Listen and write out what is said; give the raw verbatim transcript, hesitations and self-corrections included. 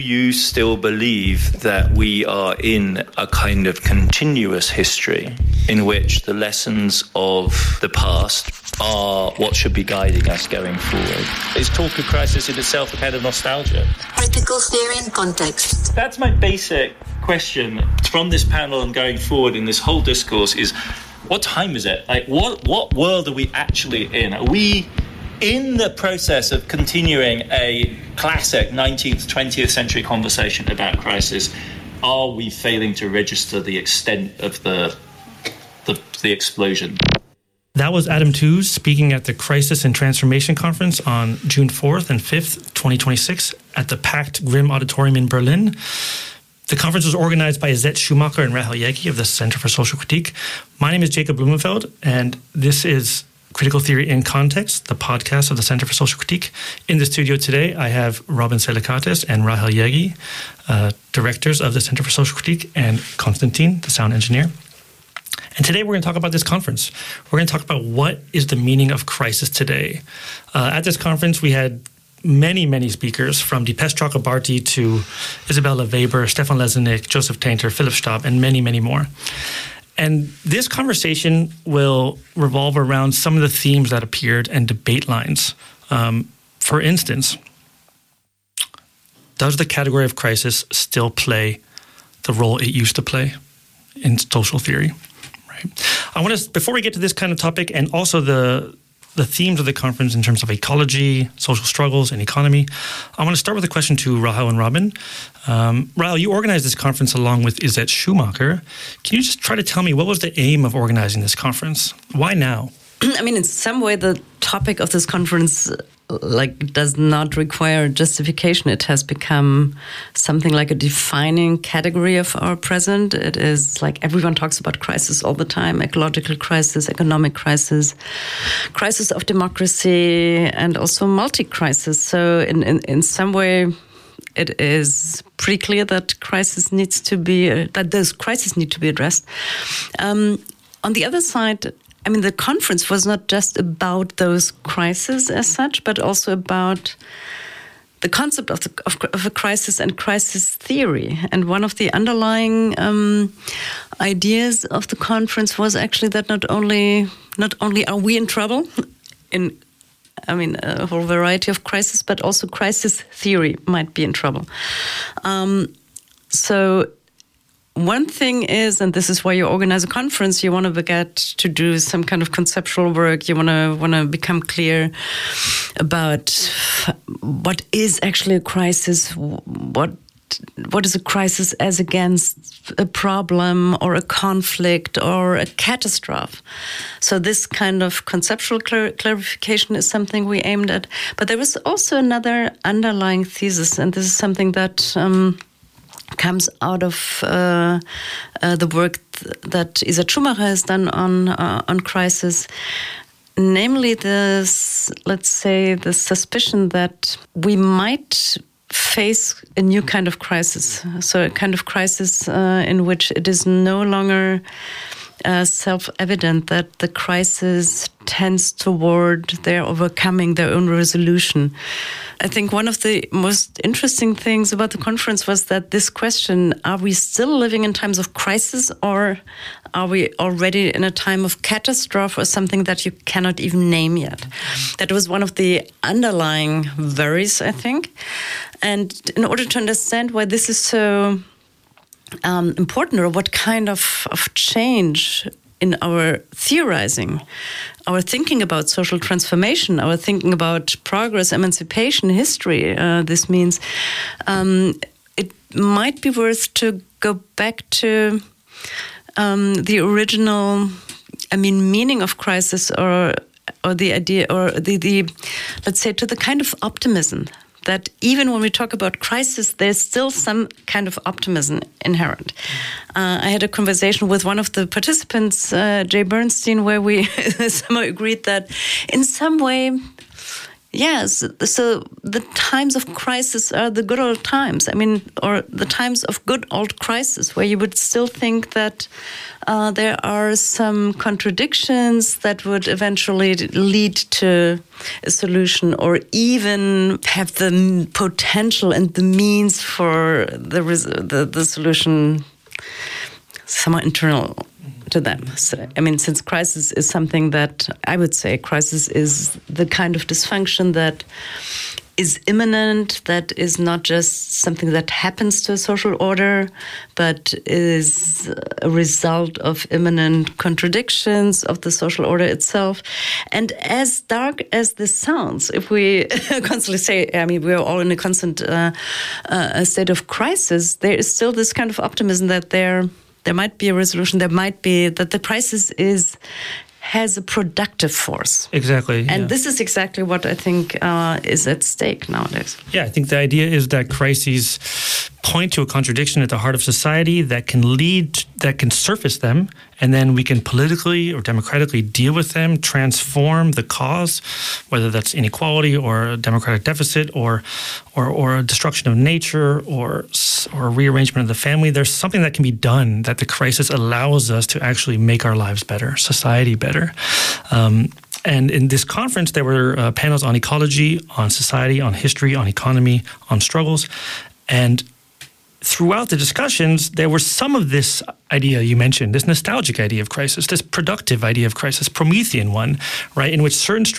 you still believe that we are in a kind of continuous history in which the lessons of the past are what should be guiding us going forward? Is talk of crisis in itself a kind of nostalgia? Critical theory in context. That's my basic question from this panel and going forward in this whole discourse is, what time is it? Like, what, what world are we actually in? Are we in the process of continuing a classic nineteenth, twentieth century conversation about crisis? Are we failing to register the extent of the the, the explosion? That was Adam Tooze speaking at the Crisis and Transformation Conference on June fourth and fifth, twenty twenty-six at the packed Grimm Auditorium in Berlin. The conference was organized by Izet Schumacher and Rahel Yegi of the Center for Social Critique. My name is Jacob Blumenfeld, and this is Critical Theory in Context, the podcast of the Center for Social Critique. In the studio today, I have Robin Selikatis and Rahel Yegi, uh, directors of the Center for Social Critique, and Konstantin, the sound engineer. And today we're going to talk about this conference. We're going to talk about what is the meaning of crisis today. Uh, at this conference, we had many, many speakers, from Dipesh Chakrabarti to Isabella Weber, Stefan Lesenik, Joseph Tainter, Philip Staub, and many, many more. And this conversation will revolve around some of the themes that appeared and debate lines. Um, for instance, does the category of crisis still play the role it used to play in social theory? Right. I want to, before we get to this kind of topic and also the the themes of the conference in terms of ecology, social struggles, and economy, I want to start with a question to Rahel and Robin. Um, Rahel, you organized this conference along with Izet Schumacher. Can you just try to tell me what was the aim of organizing this conference? Why now? I mean, in some way, the topic of this conference like does not require justification. It has become something like a defining category of our present. It is like everyone talks about crisis all the time: ecological crisis, economic crisis, crisis of democracy, and also multi-crisis. So in, in, in some way, it is pretty clear that crisis needs to be, uh, that those crises need to be addressed. Um, on the other side, I mean, the conference was not just about those crises as such, but also about the concept of, the, of, of a crisis and crisis theory. And one of the underlying um, ideas of the conference was actually that not only not only are we in trouble in, I mean, a whole variety of crises, but also crisis theory might be in trouble. Um, so. One thing is, and this is why you organize a conference, you want to get to do some kind of conceptual work. You want to want to become clear about what is actually a crisis, what what is a crisis as against a problem or a conflict or a catastrophe. So this kind of conceptual clar- clarification is something we aimed at. But there was also another underlying thesis, and this is something that Um, comes out of uh, uh, the work th- that Izet Schumacher has done on uh, on crisis, namely this, let's say, the suspicion that we might face a new kind of crisis. So a kind of crisis uh, in which it is no longer uh, self-evident that the crisis tends toward their overcoming their own resolution. I think one of the most interesting things about the conference was that this question, are we still living in times of crisis, or are we already in a time of catastrophe, or something that you cannot even name yet? That was one of the underlying worries, I think. And in order to understand why this is so um, important, or what kind of, of change in our theorizing, our thinking about social transformation, our thinking about progress, emancipation, history, uh, this means um, it might be worth to go back to um, the original, I mean, meaning of crisis, or or the idea, or the, the let's say, to the kind of optimism that even when we talk about crisis, there's still some kind of optimism inherent. Uh, I had a conversation with one of the participants, uh, Jay Bernstein, where we somehow agreed that in some way, Yes, so the times of crisis are the good old times. I mean, or the times of good old crisis, where you would still think that uh, there are some contradictions that would eventually lead to a solution, or even have the potential and the means for the res- the, the solution somewhat internal to them. So, I mean, since crisis is something that I would say crisis is the kind of dysfunction that is imminent, that is not just something that happens to a social order, but is a result of imminent contradictions of the social order itself. And as dark as this sounds, if we constantly say, I mean, we're all in a constant uh, uh, state of crisis, there is still this kind of optimism that there There might be a resolution. There might be that the crisis is has a productive force. Exactly. And yeah. this is exactly what I think uh, is at stake nowadays. Yeah, I think the idea is that crises point to a contradiction at the heart of society that can lead, that can surface them, and then we can politically or democratically deal with them, transform the cause, whether that's inequality or a democratic deficit or or, or a destruction of nature or, or a rearrangement of the family. There's something that can be done, that the crisis allows us to actually make our lives better, society better. Um, And in this conference, there were uh, panels on ecology, on society, on history, on economy, on struggles. And throughout the discussions, there was some of this idea you mentioned, this nostalgic idea of crisis, this productive idea of crisis, Promethean one, right, in which certain